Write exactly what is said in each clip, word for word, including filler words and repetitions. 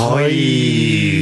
はい、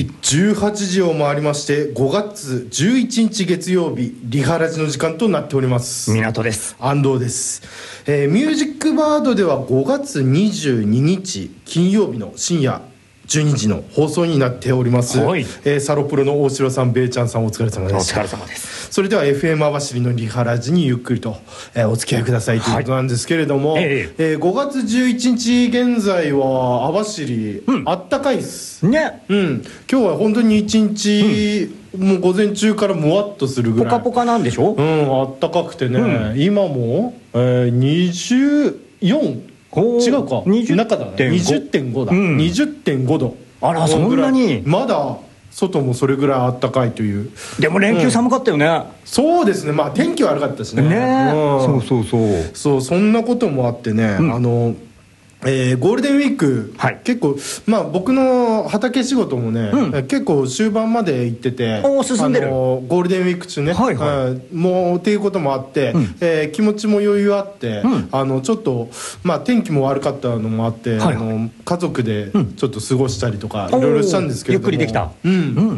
じゅうはちじを回りましてごがつじゅういちにち月曜日、リハラジの時間となっております。 港です。 安藤です。えー、ミュージックバードではごがつにじゅうににち金曜日の深夜じゅうにじの放送になっております。はい、えー、サロプロの大城さん、ベイちゃんさん、お疲れ様です。 お疲れ様です。 それでは エフエム 網走のリハラジにゆっくりと、えー、お付き合いくださいということなんですけれども、はい、えーえー、ごがつじゅういちにち現在は網走、うん、あったかいっすね、 うん、今日は本当にいちにち、うん、もう午前中からもわっとするぐらいポカポカなんでしょ。 うん、あったかくてね、うん、今も、えー、にじゅうよん違うか中だね にじゅってんご だ、うん、にじゅってんごど。 あら、そんなにまだ外もそれぐらいあったかいという。 でも連休寒かったよね、うん、 そうですね、まあ天気悪かったしね、 ね、うん、そうそうそうそう、そんなこともあってね、うん、あのえー、ゴールデンウィーク、はい、結構、まあ、僕の畑仕事もね、うん、結構終盤まで行ってて、 お進んでる、 あのゴールデンウィーク中ね、はいはい、もうっていうこともあって、うん、えー、気持ちも余裕あって、うん、あのちょっと、まあ、天気も悪かったのもあって、はい、あの家族でちょっと過ごしたりとか、いろいろしたんですけれども、 ゆっくりできた、 うんうん、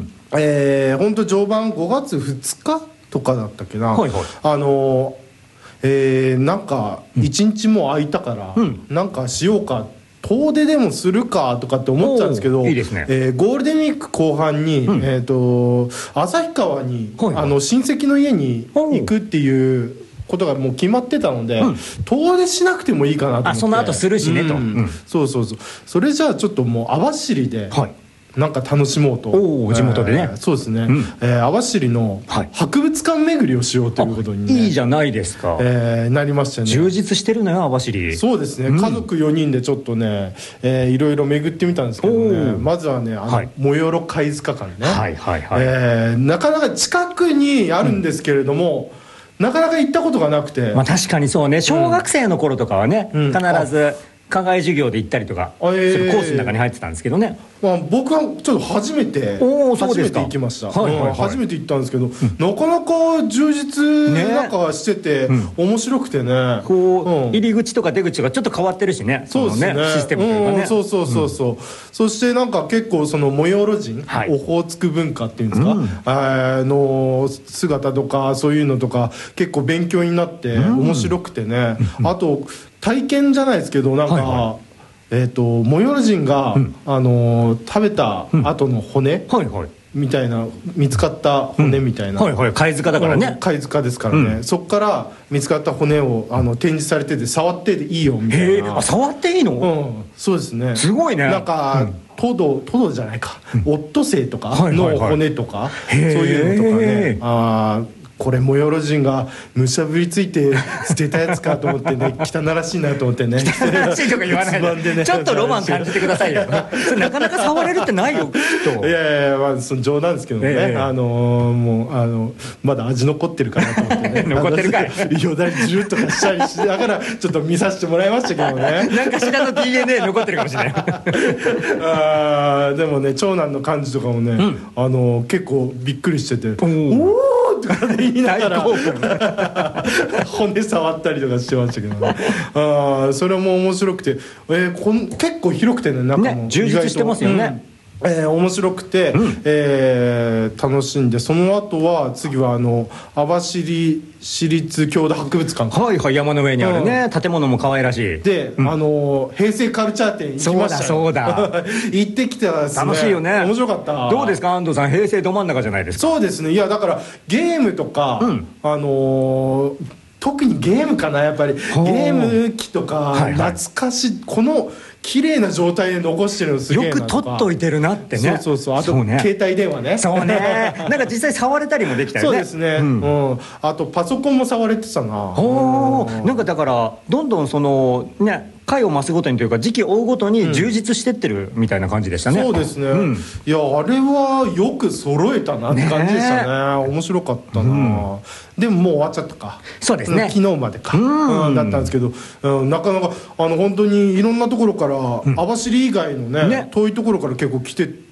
えー、本当序盤ごがつふつかとかだったっけな、はいはい、あのえー、なんか一日も空いたから、うん、なんかしようか、遠出でもするかとかって思ってたんですけど、 いいですね、 えー、ゴールデンウィーク後半に、うん、えー、と旭川に、はいはい、あの親戚の家に行くっていうことがもう決まってたので、うん、遠出しなくてもいいかなと思って。 あ、その後するしねと、うんうん、 そうそうそう、それじゃあちょっともう網走で、はい、なんか楽しもうと、 お地元でね、 えー、そうですね、うん、えー、網走の博物館巡りをしようということに、ね、 いいじゃないですか、 えー、なりましたね。 充実してるのよ網走。 そうですね、うん、家族よにんでちょっとね、えー、いろいろ巡ってみたんですけどね、まずはね、あの、はい、最寄貝塚館ね、はいはいはい、えー、なかなか近くにあるんですけれども、うん、なかなか行ったことがなくて、 まあ、確かにそうね、小学生の頃とかはね、うん、必ず課外授業で行ったりとかするコースの中に入ってたんですけどね、 まあ、僕はちょっと初めて初めて行きました、はいはいはい、初めて行ったんですけど、うん、なかなか充実なんかしてて、ね、うん、面白くてね、 こう、うん、入り口とか出口がちょっと変わってるしね、 そうですね、 そのねシステムというかね、 うん、そうそうそうそう、うん、そしてなんか結構その模様路人、はい、オホーツク文化っていうんですか、うん、あの姿とかそういうのとか結構勉強になって面白くてね、うん、あと体験じゃないですけど、なんか、はいはい、えーと、模様人が、うん、あのー、食べた後の骨、うん、はいはい、みたいな、見つかった骨みたいな、 うん、はいはい、貝塚だからね、 貝塚ですからね、うん、そこから見つかった骨をあの展示されてて、触っていいよみたいな。 あ、触っていいの？ うん、そうですね、 すごいね。 なんか、うん、トド、トドじゃないか、うん、オットセイとかの骨とか、はいはいはい、そういうのとかね、あー、これ模様路人がむしゃぶりついて捨てたやつかと思ってね、汚らしいなと思ってね、 汚らしいとか言わないで、ね、ちょっとロマン感じてくださいよそれなかなか触れるってないよきっと。 いやいや、まあ、その冗談ですけどね、ええ、あのー、もうあのまだ味残ってるかなと思ってね残ってるかい、 よだれジューッとかしたりしながらちょっと見させてもらいましたけどねなんかしらの ディーエヌエー 残ってるかもしれないあでもね、長男の感じとかもね、うん、あのー、結構びっくりしてて、おおとか言いながら骨触ったりとかしてましたけどねあ、それも面白くて、えー、こん結構広くてね、中も、ね、 充実してますよね、 うん、えー、面白くて、うん、えー、楽しんで、その後は次はあの網走市立郷土博物館、 はいはい、山の上にあるね、うん、建物も可愛らしいで、うん、あの平成カルチャー展行きましたよ。 そうだそうだ行ってきたらですね、 楽しいよね、 面白かった。 どうですか安藤さん、平成ど真ん中じゃないですか。 そうですね、いやだからゲームとか、うん、あのー、特にゲームかな、やっぱりゲーム機とか懐かしい、はいはい、この綺麗な状態で残してるのすげえなとか、 よく取っといてるなってね。 そうそうそう、あと、ね、携帯電話ね、 そうねなんか実際触れたりもできたよね。 そうですね、うんうん、あとパソコンも触れてたな。 おー、なんかだからどんどんそのね、回を増すごとにというか時期を追うごとに充実してってるみたいな感じでしたね、 うん、そうですね、うん、いやあれはよく揃えたなって感じでしたね、面白かったな、うん、でももう終わっちゃったか。 そうですね、 昨日までか、うん、だったんですけど、うん、なかなかあの本当にいろんなところから、うん、網走以外のね、ね、遠いところから結構来て